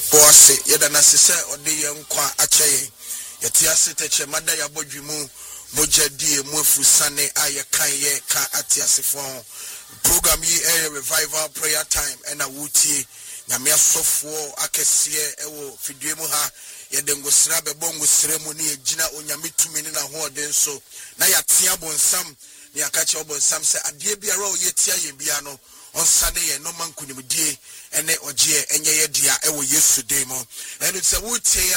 boase yeda na sese ode ye nkwa akyeye yete ase teche mada ya bodwimu mojadie muafusane aye kan ye ka atiasefo program yi revival prayer time ena wutie nyame asofo akese ewo fidue mu ha yede ngosira bebo ngosira mu ne yegina onyame tumi ne na hoɔden so na yatea bonsam ne akache obonsam se ade biara o yetia ye bia no onsane ye no mankunimdie ene oje enye ye dia ewo Yesu demo enu se wutie